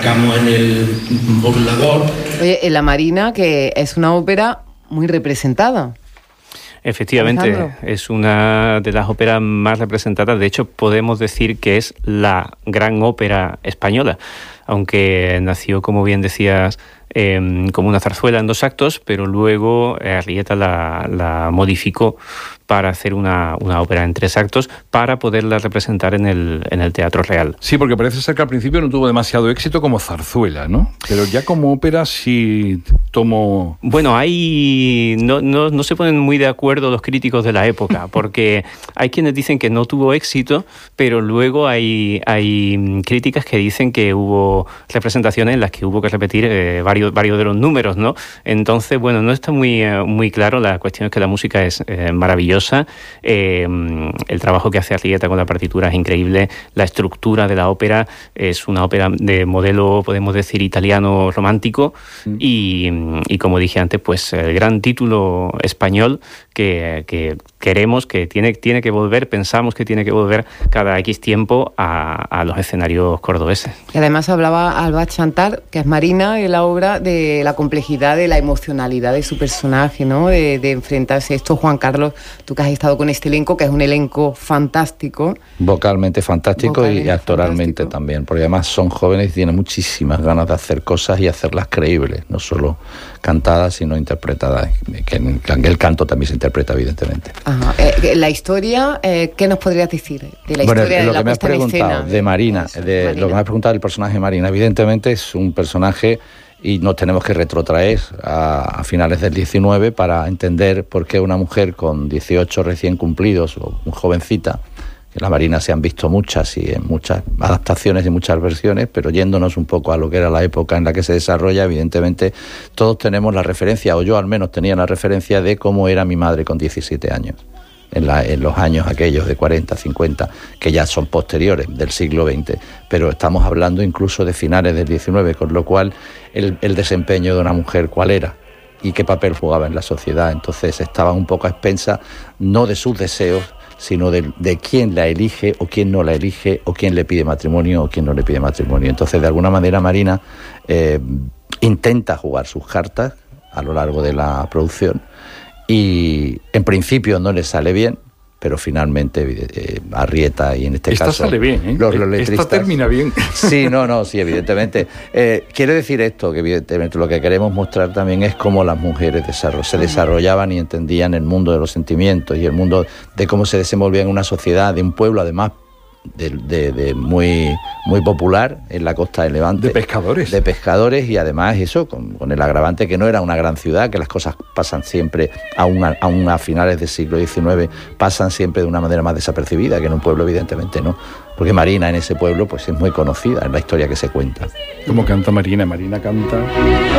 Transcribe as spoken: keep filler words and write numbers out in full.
destacamos en el burlador. Oye, en La Marina, que es una ópera muy representada. Efectivamente, Alejandro. Es una de las óperas más representadas. De hecho, podemos decir que es la gran ópera española, aunque nació, como bien decías, eh, como una zarzuela en dos actos, pero luego eh, Arrieta la, la modificó para hacer una, una ópera en tres actos para poderla representar en el, en el Teatro Real. Sí, porque parece ser que al principio no tuvo demasiado éxito como zarzuela, ¿no? Pero ya como ópera sí tomó... Bueno, hay no, no, no se ponen muy de acuerdo los críticos de la época, porque hay quienes dicen que no tuvo éxito, pero luego hay, hay críticas que dicen que hubo representaciones en las que hubo que repetir eh, varios, varios de los números, ¿no? Entonces, bueno, no está muy, eh, muy claro. La cuestión es que la música es eh, maravillosa. Eh, el trabajo que hace Arrieta con la partitura es increíble. La estructura de la ópera es una ópera de modelo, podemos decir, italiano romántico. Mm. Y, y como dije antes, pues el gran título español que, que queremos, que tiene, tiene que volver, pensamos que tiene que volver cada X tiempo a, a los escenarios cordobeses. Y además hablaba Alba Chantal, que es Marina, en la obra, de la complejidad, de la emocionalidad de su personaje, ¿no? De, de enfrentarse a esto. Juan Carlos, tú que has estado con este elenco, que es un elenco fantástico. Vocalmente fantástico Vocalmente y actoralmente fantástico. También, porque además son jóvenes y tienen muchísimas ganas de hacer cosas y hacerlas creíbles, no solo cantadas, sino interpretadas, que en el canto también se interpreta, evidentemente. Ajá. Eh, la historia, eh, ¿qué nos podrías decir de la bueno, historia lo de la que me has puesta en preguntado escena? de Marina, Eso, de Marina. lo que me has preguntado del personaje de Marina, evidentemente es un personaje y nos tenemos que retrotraer a, a finales del diecinueve para entender por qué una mujer con dieciocho recién cumplidos o muy jovencita, que en la Marina se han visto muchas y en muchas adaptaciones y muchas versiones, pero yéndonos un poco a lo que era la época en la que se desarrolla, evidentemente todos tenemos la referencia, o yo al menos tenía la referencia de cómo era mi madre con diecisiete años. En, la, en los años aquellos de cuarenta, cincuenta, que ya son posteriores del siglo veinte, pero estamos hablando incluso de finales del diecinueve, con lo cual el, el desempeño de una mujer, ¿cuál era? Y qué papel jugaba en la sociedad. Entonces estaba un poco a expensas, no de sus deseos, sino de, de quién la elige o quién no la elige, o quién le pide matrimonio o quién no le pide matrimonio. Entonces, de alguna manera, Marina eh, intenta jugar sus cartas a lo largo de la producción, y en principio no le sale bien, pero finalmente eh, Arrieta y en este Esta caso... sale bien, ¿eh? Los, los letristas, Esta termina bien. Sí, no, no, sí, evidentemente. Eh, quiere decir esto, que evidentemente lo que queremos mostrar también es cómo las mujeres desarroll- se desarrollaban y entendían el mundo de los sentimientos y el mundo de cómo se desenvolvía en una sociedad, de un pueblo además de, de, de muy, muy popular en la costa de Levante. De pescadores. De pescadores y además eso, con, con el agravante que no era una gran ciudad, que las cosas pasan siempre, aún a, aún a finales del siglo diecinueve, pasan siempre de una manera más desapercibida, que en un pueblo evidentemente no. Porque Marina en ese pueblo pues es muy conocida en la historia que se cuenta. Como canta Marina, Marina canta...